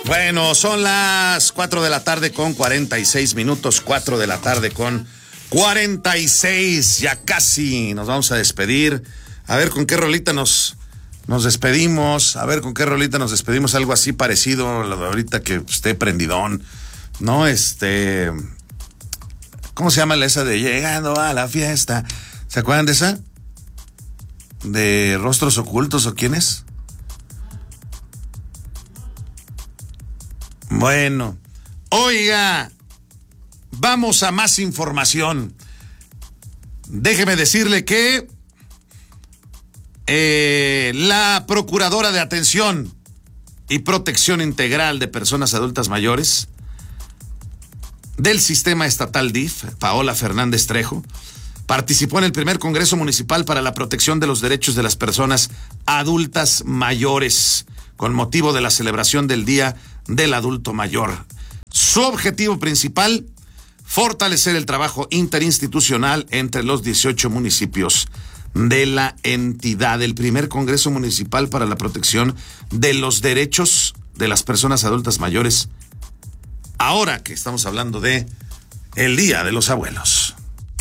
Bueno, son las 4 de la tarde con 46 minutos, 4 de la tarde con 46, ya casi nos vamos a despedir. A ver con qué rolita nos despedimos, algo así parecido ahorita que esté prendidón, ¿no? ¿Cómo se llama esa de Llegando a la Fiesta? ¿Se acuerdan de esa? ¿De Rostros Ocultos o quién es? Bueno, oiga, vamos a más información. Déjeme decirle que la Procuradora de Atención y Protección Integral de Personas Adultas Mayores del Sistema Estatal DIF, Paola Fernández Trejo, participó en el primer Congreso Municipal para la Protección de los Derechos de las Personas Adultas Mayores, con motivo de la celebración del Día del Adulto Mayor. Su objetivo principal, fortalecer el trabajo interinstitucional entre los 18 municipios de la entidad. El primer Congreso Municipal para la Protección de los Derechos de las Personas Adultas Mayores, ahora que estamos hablando de el Día de los Abuelos.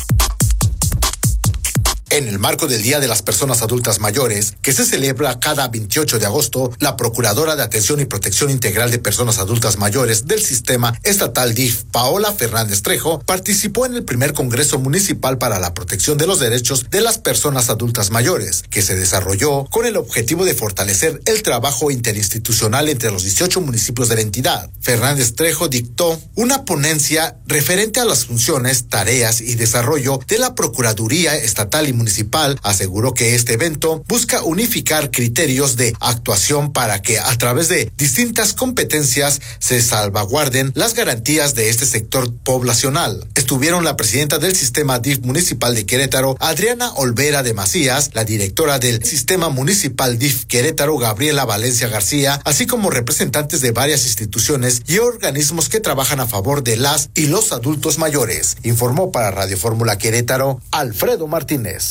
En el marco del Día de las Personas Adultas Mayores, que se celebra cada 28 de agosto, la Procuradora de Atención y Protección Integral de Personas Adultas Mayores del Sistema Estatal DIF, Paola Fernández Trejo, participó en el primer Congreso Municipal para la Protección de los Derechos de las Personas Adultas Mayores, que se desarrolló con el objetivo de fortalecer el trabajo interinstitucional entre los 18 municipios de la entidad. Fernández Trejo dictó una ponencia referente a las funciones, tareas y desarrollo de la Procuraduría Estatal y Municipal. Aseguró que este evento busca unificar criterios de actuación para que a través de distintas competencias se salvaguarden las garantías de este sector poblacional. Estuvieron la presidenta del Sistema DIF Municipal de Querétaro, Adriana Olvera de Macías, la directora del Sistema Municipal DIF Querétaro, Gabriela Valencia García, así como representantes de varias instituciones y organismos que trabajan a favor de las y los adultos mayores. Informó para Radio Fórmula Querétaro, Alfredo Martínez.